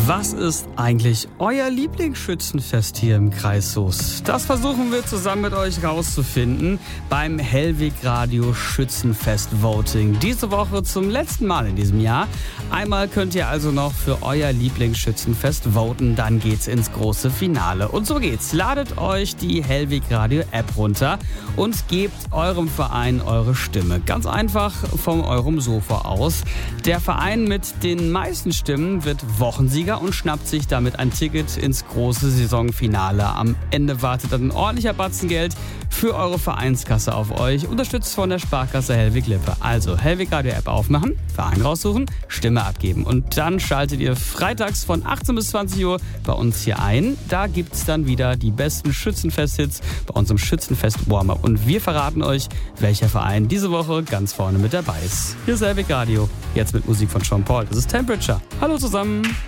Was ist eigentlich euer Lieblingsschützenfest hier im Kreis Soest? Das versuchen wir zusammen mit euch rauszufinden beim Hellwig Radio Schützenfest Voting. Diese Woche zum letzten Mal in diesem Jahr. Einmal könnt ihr also noch für euer Lieblingsschützenfest voten, dann geht's ins große Finale. Und so geht's. Ladet euch die Hellwig Radio App runter und gebt eurem Verein eure Stimme. Ganz einfach von eurem Sofa aus. Der Verein mit den meisten Stimmen wird Wochensieger und schnappt sich damit ein Ticket ins große Saisonfinale. Am Ende wartet dann ein ordentlicher Batzen Geld für eure Vereinskasse auf euch, unterstützt von der Sparkasse Hellwig-Lippe. Also Hellwig Radio App aufmachen, Verein raussuchen, Stimme abgeben und dann schaltet ihr freitags von 18 bis 20 Uhr bei uns hier ein. Da gibt's dann wieder die besten Schützenfest-Hits bei unserem Schützenfest Warm-Up und wir verraten euch, welcher Verein diese Woche ganz vorne mit dabei ist. Hier ist Hellwig Radio, jetzt mit Musik von Sean Paul. Das ist Temperature. Hallo zusammen.